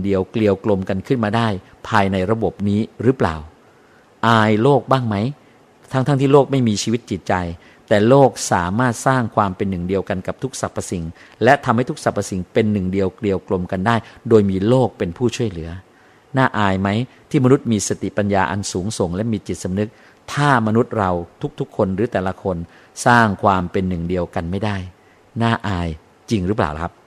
เดียวเกลียวกลมกันขึ้นมาได้ภายในระบบนี้หรือเปล่าอายโลกบ้างไหมทั้งที่โลกไม่มีชีวิตจิตใจแต่โลกสามารถสร้างความเป็นหนึ่งเดียวกันกับทุกสรรพสิ่งและทำให้ทุกสรรพสิ่งเป็นหนึ่งเดียวเกลียวกลมกันได้โดยมีโลกเป็นผู้ช่วยเหลือน่าอายไหมที่มนุษย์มีสติปัญญาอันสูงส่งและมีจิตสำนึกถ้ามนุษย์เราทุกๆคนหรือแต่ละคนสร้างความเป็นหนึ่งเดียวกันไม่ได้น่าอายจริงหรือเปล่าครับ